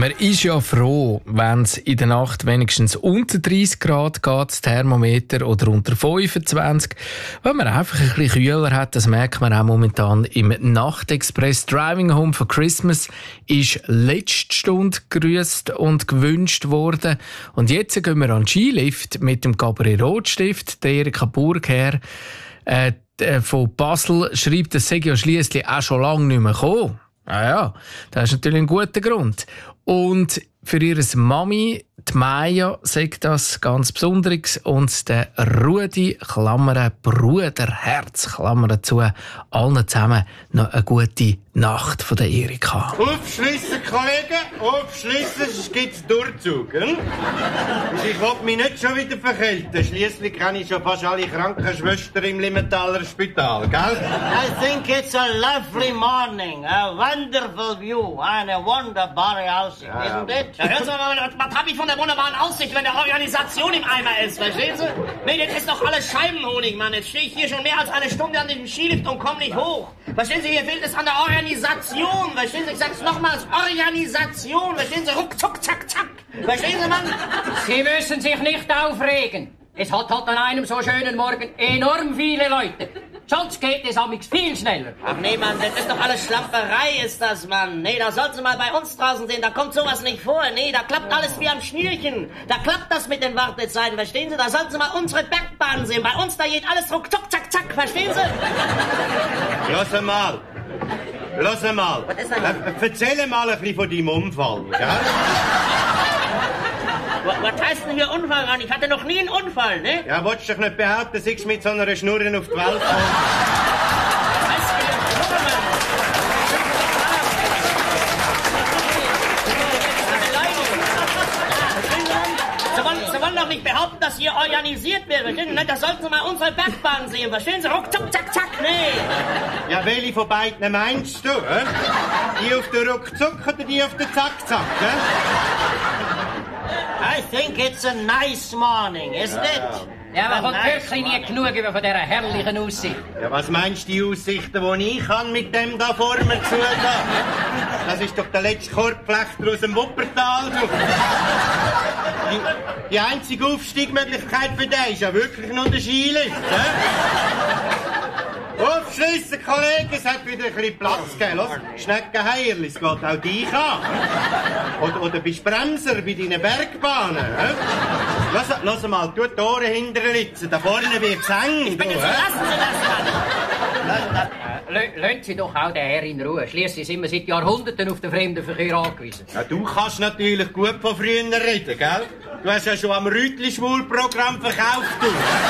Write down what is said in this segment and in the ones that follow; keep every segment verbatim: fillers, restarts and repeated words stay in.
Man ist ja froh, wenn es in der Nacht wenigstens unter dreißig Grad geht, das Thermometer, oder unter fünfundzwanzig. Wenn man einfach ein bisschen kühler hat, das merkt man auch momentan im Nachtexpress. Driving Home for Christmas ist letzte Stunde gegrüßt und gewünscht worden. Und jetzt gehen wir an den Skilift mit dem Gabriel Rotstift, der Erika Burgherr äh, von Basel schreibt, das sei ja schliesslich auch schon lange nicht mehr gekommen. Ah ja, das ist natürlich ein guter Grund. Und für ihre Mami, die Maya, sagt das ganz Besonderes. Und der Rudi, Klammern, Bruder, Herz, Klammern zu, allen zusammen noch eine gute Nacht von der Erika. Aufschliessen, Kollegen, aufschliessen, es gibt Durchzug. Hm? Ich will mich nicht schon wieder verkälten. Schliesslich kenne ich schon fast alle Krankenschwestern im Limmentaler Spital, gell? I think it's a lovely morning, a wonderful view, eine wunderbare Aussicht, ja, isn't it? Ja, hören Sie mal, was hab ich von der wunderbaren Aussicht, wenn der Organisation im Eimer ist, verstehen Sie? Nee, das ist doch alles Scheibenhonig, Mann. Jetzt stehe ich hier schon mehr als eine Stunde an dem Skilift und komme nicht hoch. Verstehen Sie, hier fehlt es an der Organisation. Verstehen Sie, ich sag's nochmals, Organisation. Verstehen Sie, ruckzuck, zack, zack. Verstehen Sie, Mann? Sie müssen sich nicht aufregen. Es hat halt an einem so schönen Morgen enorm viele Leute. Sonst geht es amigs viel schneller. Ach nee, Mann, das ist doch alles Schlamperei, ist das, Mann. Nee, da sollten Sie mal bei uns draußen sehen, da kommt sowas nicht vor. Nee, da klappt alles wie am Schnürchen. Da klappt das mit den Wartezeiten, verstehen Sie? Da sollten Sie mal unsere Bergbahn sehen. Bei uns, da geht alles ruckzuck, zack, zack, verstehen Sie? Lass mal. Lass mal. Was ist denn? Äh, erzähl mal ein bisschen von deinem Unfall, gell? Was heißt denn hier Unfall, Mann? Ich hatte noch nie einen Unfall, ne? Ja, wolltest du doch nicht behaupten, dass ich mit so einer Schnurren auf die Welt komme? Sie wollen, Sie wollen doch nicht behaupten, dass hier organisiert wird, verstehen Sie? Da sollten Sie mal unsere Bergbahn sehen, verstehen Sie? Ruckzuck, zack, zack, nee! Ja, welche von beiden meinst du, hä? Die auf der Ruckzuck oder die auf der Zack-Zack, hä? I think it's a nice morning, isn't it? Ja, man kommt nice wirklich nie genug über von dieser herrlichen Aussicht. Ja, was meinst du, die Aussichten, die ich habe mit dem da vor mir zu da? Das ist doch der letzte Korbflechter aus dem Wuppertal. Du. Die, die einzige Aufstiegsmöglichkeit für den ist ja wirklich nur der Skilift. Aufschliessen, Kollegen, es hat wieder ein bisschen Platz gegeben. Los, Schneckenheierli, es geht auch dich an. Oder, oder bist du Bremser bei deinen Bergbahnen? He? Lass, lass mal, tu die Ohren hinterher litzen, da vorne wird's eng. Ich bin jetzt, lassen Sie das, Mann! Lassen Sie doch auch den Herr in Ruhe. Schliesslich sind wir seit Jahrhunderten auf den Fremdenverkehr angewiesen. Ja, du kannst natürlich gut von früher reden, gell? Du hast ja schon am Rütli-Schwul-Programm verkauft, du.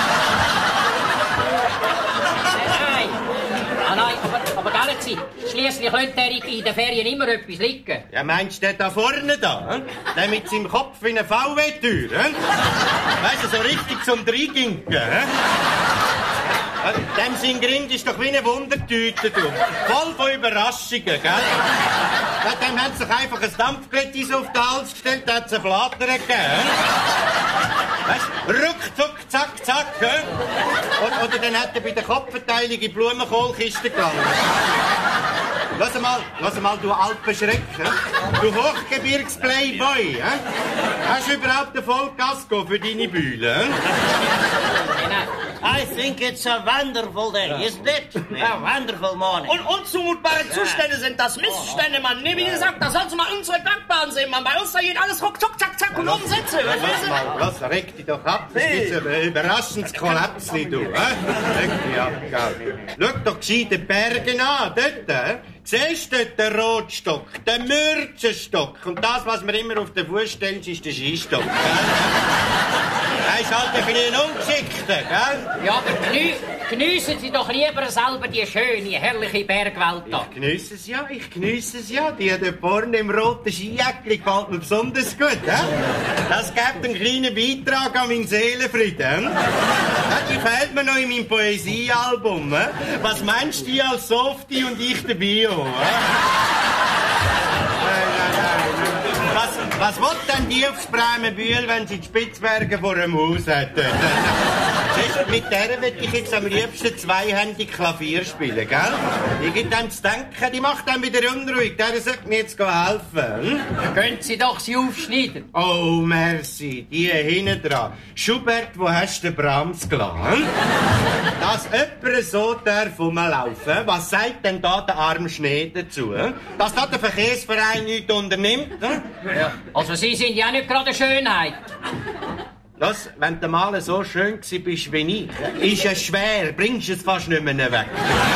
Nein, ah, nein, aber, aber gell Sie, schliesslich könnte er in den Ferien immer etwas liegen. Ja, meinst du den da vorne da? He? Der mit seinem Kopf wie eine V W-Tür, he? Weißt du, so richtig zum Dreiginken, he? Dem sein Grind ist doch wie eine Wundertüte, du. Voll von Überraschungen, gell? Ja, dem hat sich einfach ein Dampfglättis auf den Hals gestellt, da hat es einen Flatter gegeben. Weißt du, ruckzuck, zack, zack, gell? Oder, oder dann hat er bei der Kopfverteilung in die Blumenkohlkiste gegangen. Lass mal, lass mal, du Alpenschreck, du Hochgebirgsplayboy, he? Hast du überhaupt einen Vollkasko für deine Bühle? I think it's a wonderful day, isn't it? A wonderful morning. Und unzumutbare Zustände sind das Missstände, Mann. Nee, wie gesagt, da sollst du mal unsere Bergbahn sehen, Mann. Bei uns da geht alles ruckzuck, zack, zack und umsetze. Lass mal, lass, reg dich doch ab. Das ist ein überraschendes Kollaps, du. Reg dich ab, gell. Schau doch gescheit die Berge an, dort, he? Siehst du dort den Rotstock, den Mürzenstock? Und das, was man immer auf den Fuß stellt, ist der Skistock, gell? Er ist halt ein bisschen ungeschickter, gell? Ja, aber genü geniessen Sie doch lieber selber die schöne, herrliche Bergwelt da. Ich geniesse es ja, ich geniesse es ja. Die da vorne im roten Skijäckli gefällt mir besonders gut, he? Das gibt einen kleinen Beitrag an meinen Seelenfrieden. Ja, die fehlt mir noch in meinem Poesiealbum. He? Was meinst du als Softie und ich der Bio? He? Was, was will denn die aufs Bremenbühl, wenn sie die Spitzbergen vor dem Haus hat? weisst, mit der will ich jetzt am liebsten zweihändig Klavier spielen, gell? Ich gebe dem zu denken, die macht dann wieder unruhig, der sollte mir jetzt helfen. Hm? Können Sie doch sie aufschneiden. Oh, merci, die hinten dran. Schubert, wo hast du den Brahms gelassen? Dass jemand so darf rumlaufen, was sagt denn da der arme Schnee dazu? Dass da der Verkehrsverein nichts unternimmt? Ja. Also Sie sind ja nicht gerade eine Schönheit. Das, wenn du mal so schön bist wie ich, ist es schwer, bringst es fast nicht mehr weg.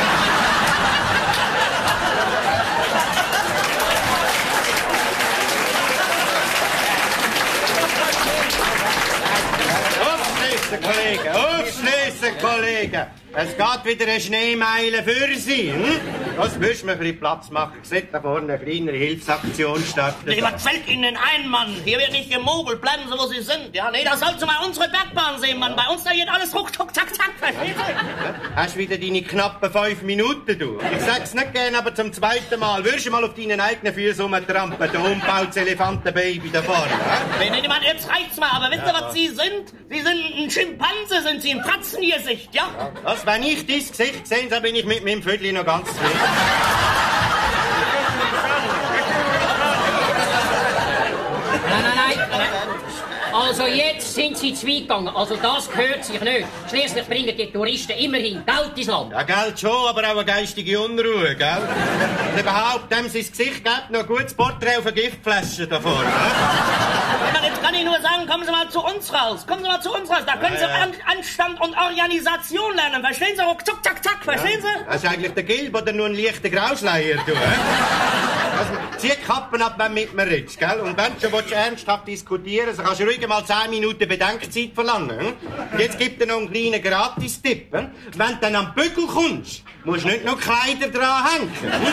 Aufschliessen, Kollegen, aufschliessen, Kollegen. Es geht wieder eine Schneemeile für Sie. Hm? Das müssen wir ein bisschen Platz machen. Ich sehe da vorne eine kleinere Hilfsaktion starten. Nee, was fällt Ihnen ein, Mann? Hier wird nicht gemogelt. Bleiben Sie, wo Sie sind. Ja, nee, da sollten Sie mal unsere Bergbahn sehen, Mann. Bei uns, da geht alles ruck, tuck, zack, zack. Verstehen Sie? Hast du wieder deine knappen fünf Minuten, du? Ich sag's nicht gern, aber zum zweiten Mal. Würdest du mal auf deinen eigenen Füßen rumtrampen, der umbautes Elefantenbaby da vorne? Nee, nee, Mann, jetzt reicht's mal. Aber wisst ihr, was Sie sind? Sie sind ein Schimpanse, sind Sie, ein Fratzengesicht, ja? Was, wenn ich dein Gesicht sehe, dann bin ich mit meinem Vödli noch ganz zufrieden. Nein, nein, nein. Also jetzt sind Sie zu weit gegangen. Also das gehört sich nicht. Schließlich bringen die Touristen immerhin Geld ins Land. Ja, Geld schon, aber auch eine geistige Unruhe, gell? Und überhaupt, dem sein Gesicht gibt noch ein gutes Porträt auf eine Giftflasche da vorne. Ja, jetzt kann ich nur sagen, kommen Sie mal zu uns raus. Kommen Sie mal zu uns raus. Da können Sie Ja, ja. An Anstand und Organisation lernen. Verstehen Sie? Ruck, zuck, zack, zack. Verstehen Sie? Das ist eigentlich der Gilb oder nur ein leichter Grauschleier, du, hä? Also, zieh die Kappen ab, wenn du mit mir redest, gell? Und wenn du schon ernsthaft diskutieren willst, so kannst du ruhig mal zehn Minuten Bedenkzeit verlangen. Hm? Und jetzt gibt er noch einen kleinen Gratis-Tipp. Hm? Wenn du dann am Bügel kommst, musst du nicht noch Kleider dranhängen. Hm?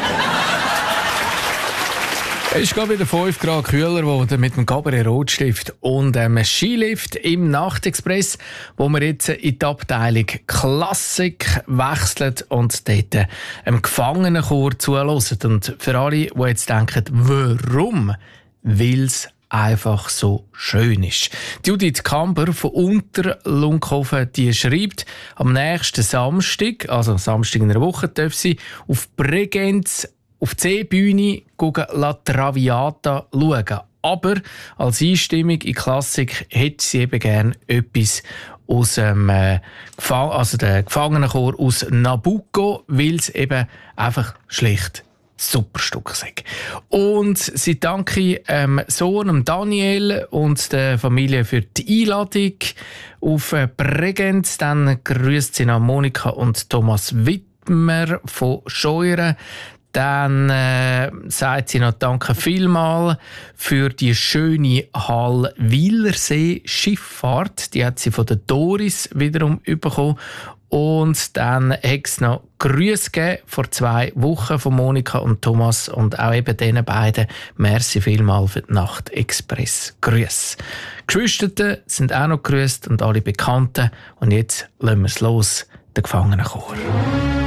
Es ist gerade wieder fünf Grad kühler geworden mit dem Cabaret Rotstift und einem Skilift im Nachtexpress, wo wir jetzt in die Abteilung Klassik wechseln und dort einem Gefangenenchor zuhören. Und für alle, die jetzt denken, warum? Weil es einfach so schön ist. Judith Kamber von Unterlunkhofen, die schreibt, am nächsten Samstag, also Samstag in einer Woche, darf sie auf Bregenz auf die Seebühne La Traviata schauen. Aber als Einstimmung in Klassik hätte sie eben gerne etwas aus dem äh, Gefang- also der Gefangenenchor aus Nabucco, weil es eben einfach schlicht super Stück ist. Und sie danke dem Sohn Daniel und der Familie für die Einladung auf Bregenz. Dann grüßt sie noch Monika und Thomas Wittmer von Scheuren. Dann äh, sagt sie noch Danke vielmal für die schöne Hall-Wielersee Schifffahrt. Die hat sie von der Doris wiederum bekommen. Und dann hat es noch Grüße gegeben vor zwei Wochen von Monika und Thomas und auch eben diesen beiden. Merci vielmal für die Nacht-Express. Grüße. Geschwister sind auch noch grüßt und alle Bekannten. Und jetzt lassen wir es los, der Gefangenenchor.